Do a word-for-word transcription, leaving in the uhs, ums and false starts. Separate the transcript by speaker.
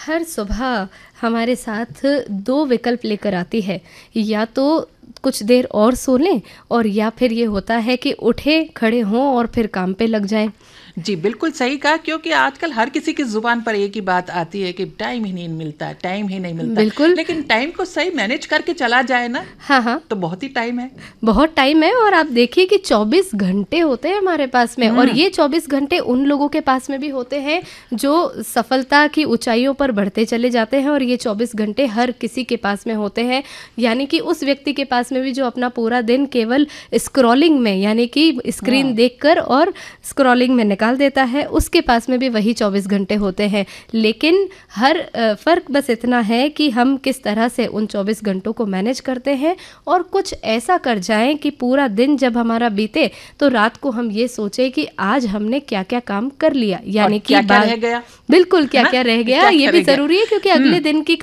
Speaker 1: हर सुबह हमारे साथ दो विकल्प लेकर आती है, या तो कुछ देर और सो लें और या फिर ये होता है कि उठे, खड़े हों और फिर काम पे लग जाएँ।
Speaker 2: जी, बिल्कुल सही कहा, क्योंकि आजकल हर किसी की ज़ुबान पर एक ही बात आती है कि टाइम ही नहीं मिलता, टाइम ही नहीं मिलता।
Speaker 1: बिल्कुल।
Speaker 2: लेकिन टाइम को सही मैनेज करके चला जाए ना,
Speaker 1: हाँ, हाँ।
Speaker 2: तो बहुत ही टाइम है।
Speaker 1: बहुत टाइम है और आप देखिए कि चौबीस घंटे होते हैं हमारे पास में, और
Speaker 2: हुँ।
Speaker 1: ये चौबीस घंटे उन लोगों के पास में भी होते हैं जो सफलता की ऊँचाइयों पर बढ़ते चले जाते हैं, और ये चौबीस घंटे हर किसी के पास में होते हैं। यानी कि उस व्यक्ति के पास में भी जो अपना पूरा दिन केवल स्क्रॉलिंग में, यानी कि स्क्रीन
Speaker 2: हाँ।
Speaker 1: देखकर और स्क्रॉलिंग में निकाल देता है, उसके पास में भी वही चौबीस घंटे होते हैं। लेकिन हर अ, फ़र्क बस इतना है कि हम किस तरह से उन चौबीस घंटों को मैनेज करते हैं, और कुछ ऐसा कर जाएँ कि पूरा दिन जब हमारा बीते तो रात को हम ये सोचें कि आज हमने क्या-क्या काम कर लिया।
Speaker 2: और
Speaker 1: यानी कि
Speaker 2: क्या-क्या
Speaker 1: बा
Speaker 2: रह गया,
Speaker 1: बिल्कुल,
Speaker 2: है ना?
Speaker 1: क्या-क्या रह गया,
Speaker 2: क्या-क्या
Speaker 1: ये भी
Speaker 2: रह गया?
Speaker 1: ज़रूरी है, क्योंकि
Speaker 2: हुँ।
Speaker 1: अगले दिन की